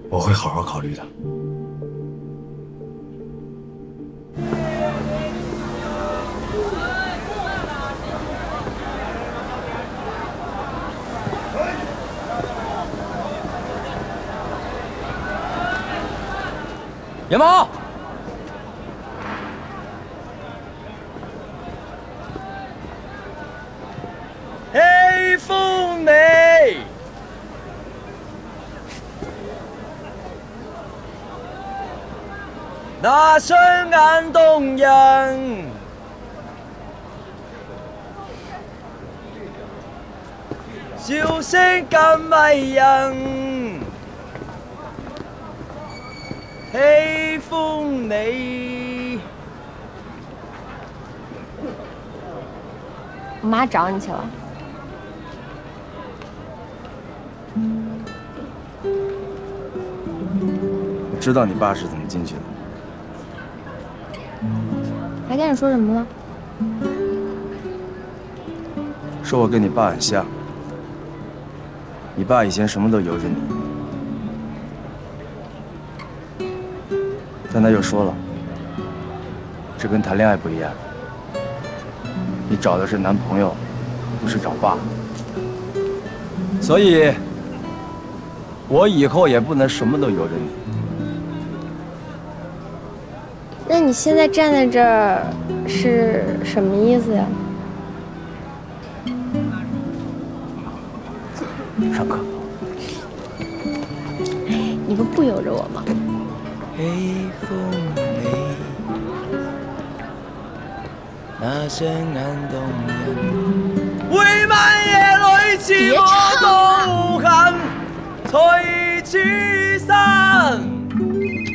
我会好好考虑的。 野猫， 喜歡你，那雙眼動人，笑聲咁迷人，喜歡你。 我妈找你去了。 我知道你爸是怎么进去的。 还跟你说什么了？ 说我跟你爸很像，你爸以前什么都由着你，但他又说了，这跟谈恋爱不一样，你找的是男朋友，不是找爸，所以，我以后也不能什么都由着你。 那你现在站在这儿是什么意思呀？ 上课。 你不不由着我吗？ 喜歡你，那雙眼動人，每晚夜裏似我都恨，隨處散。